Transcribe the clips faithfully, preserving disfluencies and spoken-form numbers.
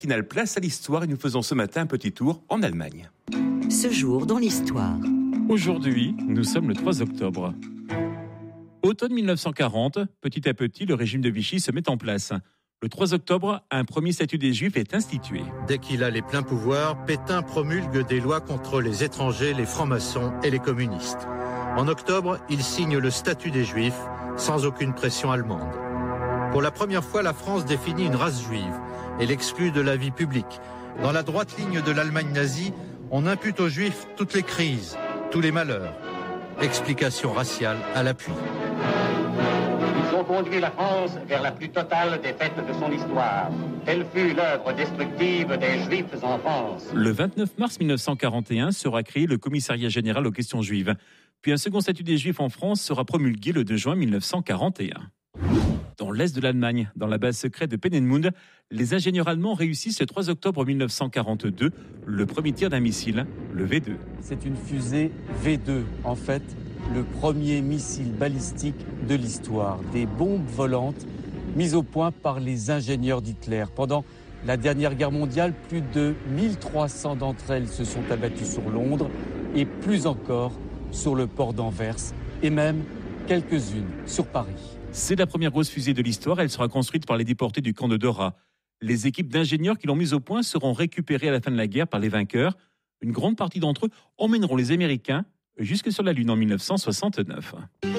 Finale place à l'histoire et nous faisons ce matin un petit tour en Allemagne. Ce jour dans l'histoire. Aujourd'hui, nous sommes le trois octobre. Automne mille neuf cent quarante, petit à petit, le régime de Vichy se met en place. Le trois octobre, un premier statut des Juifs est institué. Dès qu'il a les pleins pouvoirs, Pétain promulgue des lois contre les étrangers, les francs-maçons et les communistes. En octobre, il signe le statut des Juifs, sans aucune pression allemande. Pour la première fois, la France définit une race juive et l'exclut de la vie publique. Dans la droite ligne de l'Allemagne nazie, on impute aux Juifs toutes les crises, tous les malheurs. Explication raciale à l'appui. Ils ont conduit la France vers la plus totale défaite de son histoire. Telle fut l'œuvre destructive des Juifs en France. Le vingt-neuf mars mille neuf cent quarante et un sera créé le Commissariat général aux questions juives. Puis un second statut des Juifs en France sera promulgué le deux juin mille neuf cent quarante et un. Dans l'est de l'Allemagne, dans la base secrète de Peenemünde, les ingénieurs allemands réussissent le trois octobre mille neuf cent quarante-deux le premier tir d'un missile, le V deux. C'est une fusée V deux, en fait, le premier missile balistique de l'histoire. Des bombes volantes mises au point par les ingénieurs d'Hitler. Pendant la dernière guerre mondiale, plus de mille trois cents d'entre elles se sont abattues sur Londres et plus encore sur le port d'Anvers et même quelques-unes sur Paris. C'est la première grosse fusée de l'histoire, elle sera construite par les déportés du camp de Dora. Les équipes d'ingénieurs qui l'ont mise au point seront récupérées à la fin de la guerre par les vainqueurs. Une grande partie d'entre eux emmèneront les Américains jusque sur la Lune en mille neuf cent soixante-neuf.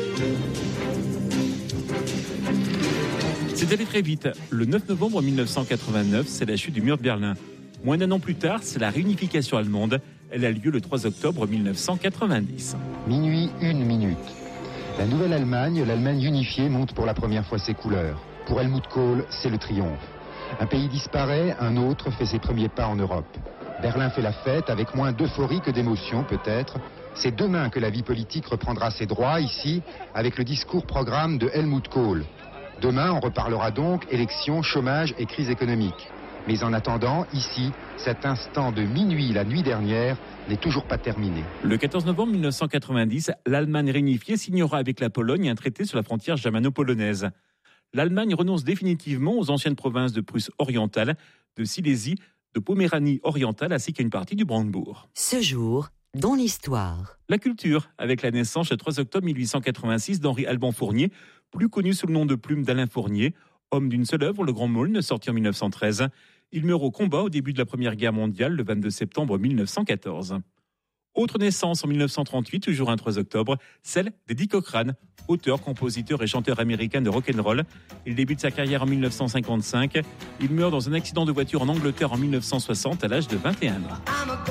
C'est allé très vite. Le neuf novembre mille neuf cent quatre-vingt-neuf, c'est la chute du mur de Berlin. Moins d'un an plus tard, c'est la réunification allemande. Elle a lieu le trois octobre mille neuf cent quatre-vingt-dix. Minuit, une minute. La nouvelle Allemagne, l'Allemagne unifiée, monte pour la première fois ses couleurs. Pour Helmut Kohl, c'est le triomphe. Un pays disparaît, un autre fait ses premiers pas en Europe. Berlin fait la fête avec moins d'euphorie que d'émotion peut-être. C'est demain que la vie politique reprendra ses droits ici, avec le discours-programme de Helmut Kohl. Demain, on reparlera donc élections, chômage et crise économique. Mais en attendant, ici, cet instant de minuit la nuit dernière n'est toujours pas terminé. Le quatorze novembre mille neuf cent quatre-vingt-dix, l'Allemagne réunifiée signera avec la Pologne un traité sur la frontière germano-polonaise. L'Allemagne renonce définitivement aux anciennes provinces de Prusse orientale, de Silésie, de Poméranie orientale ainsi qu'à une partie du Brandebourg. Ce jour dans l'histoire. La culture, avec la naissance le trois octobre mille huit cent quatre-vingt-six d'Henri Alban Fournier, plus connu sous le nom de plume d'Alain Fournier. Homme d'une seule œuvre, Le Grand Maulne, sorti en mille neuf cent treize. Il meurt au combat au début de la Première Guerre mondiale, le vingt-deux septembre mille neuf cent quatorze. Autre naissance en mille neuf cent trente-huit, toujours un trois octobre, celle d'Eddie Cochran, auteur, compositeur et chanteur américain de rock'n'roll. Il débute sa carrière en mille neuf cent cinquante-cinq. Il meurt dans un accident de voiture en Angleterre en mille neuf cent soixante à l'âge de vingt et un ans.